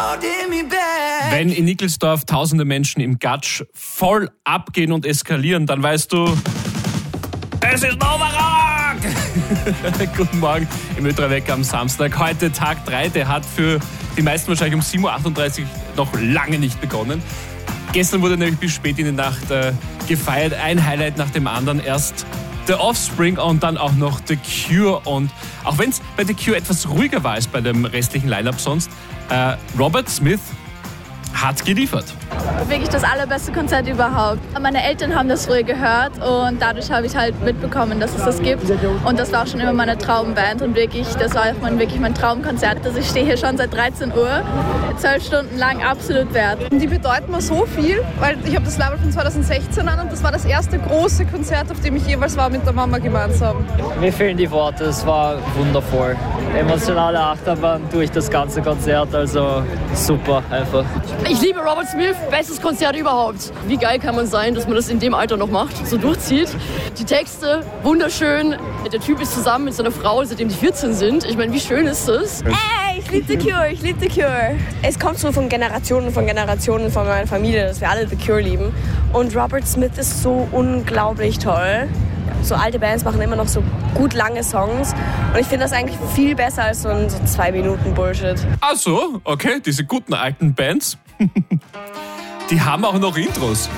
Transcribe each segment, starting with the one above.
Wenn in Nickelsdorf tausende Menschen im Gatsch voll abgehen und eskalieren, dann weißt du, es ist Nova Rock! Guten Morgen im Ö3 Wecker am Samstag. Heute Tag 3, der hat für die meisten wahrscheinlich um 7.38 Uhr noch lange nicht begonnen. Gestern wurde nämlich bis spät in die Nacht gefeiert. Ein Highlight nach dem anderen. Erst The Offspring und dann auch noch The Cure. Und auch wenn es bei The Cure etwas ruhiger war als bei dem restlichen Line-Up sonst, Robert Smith hat geliefert. Wirklich das allerbeste Konzert überhaupt. Meine Eltern haben das früher gehört und dadurch habe ich halt mitbekommen, dass es das gibt. Und das war auch schon immer meine Traumband und wirklich, das war wirklich mein Traumkonzert. Also ich stehe hier schon seit 13 Uhr, 12 Stunden lang, absolut wert. Die bedeuten mir so viel, weil ich habe das Label von 2016 an und das war das erste große Konzert, auf dem ich jeweils war mit der Mama gemeinsam. Mir fehlen die Worte, es war wundervoll. Emotionale Achterbahn durch das ganze Konzert, also super einfach. Ich liebe Robert Smith, bestes Konzert überhaupt. Wie geil kann man sein, dass man das in dem Alter noch macht, so durchzieht. Die Texte, wunderschön. Der Typ ist zusammen mit seiner Frau, seitdem die 14 sind. Ich meine, wie schön ist das? Ich liebe The Cure, ich liebe The Cure. Es kommt so von Generationen von meiner Familie, dass wir alle The Cure lieben. Und Robert Smith ist so unglaublich toll. So alte Bands machen immer noch so gut lange Songs. Und ich finde das eigentlich viel besser als so ein 2 Minuten Bullshit. Ach so, okay, diese guten alten Bands, die haben auch noch Intros.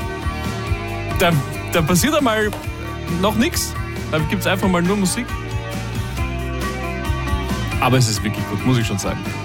Da passiert einmal noch nichts. Da gibt es einfach mal nur Musik. Aber es ist wirklich gut, muss ich schon sagen.